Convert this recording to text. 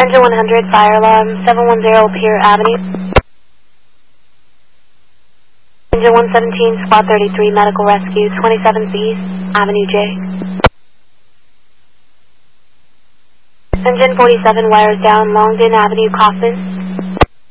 Engine 100, fire alarm, 710 Pier Avenue. Engine 117, Squad 33, medical rescue, 27th East, Avenue J. Engine 47, wires down, Longdon Avenue, Kaufman.